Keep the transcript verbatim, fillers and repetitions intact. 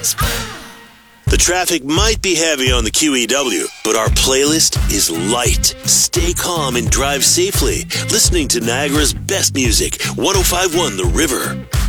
The traffic might be heavy on the Q E W, but our playlist is light. Stay calm and drive safely, listening to Niagara's best music, one oh five point one The River.